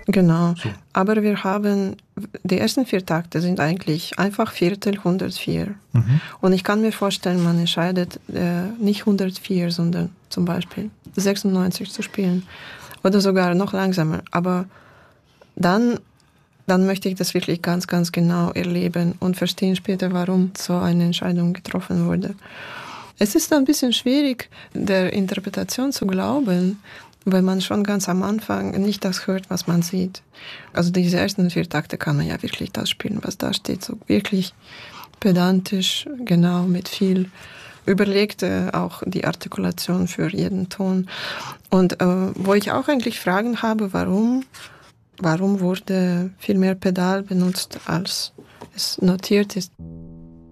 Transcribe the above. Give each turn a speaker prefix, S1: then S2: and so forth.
S1: Genau.
S2: So.
S1: Aber wir haben, die ersten 4 Takte sind eigentlich einfach Viertel 104. Und ich kann mir vorstellen, man entscheidet nicht 104, sondern zum Beispiel 96 zu spielen. Oder sogar noch langsamer. Aber dann möchte ich das wirklich ganz, ganz genau erleben und verstehen später, warum so eine Entscheidung getroffen wurde. Es ist ein bisschen schwierig, der Interpretation zu glauben, weil man schon ganz am Anfang nicht das hört, was man sieht. Also diese ersten 4 Takte kann man ja wirklich das spielen, was da steht. So wirklich pedantisch, genau, mit viel überlegt, auch die Artikulation für jeden Ton. Und wo ich auch eigentlich Fragen habe, warum wurde viel mehr Pedal benutzt, als es notiert ist.